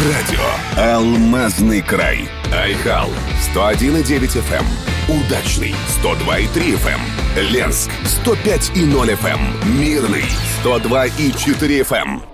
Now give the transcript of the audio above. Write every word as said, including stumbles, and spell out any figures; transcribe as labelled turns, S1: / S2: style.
S1: радио «Алмазный край». Айхал сто один и девять эф эм, Удачный сто два и три эф эм, Ленск сто пять и ноль эф эм, Мирный сто два и четыре эф эм.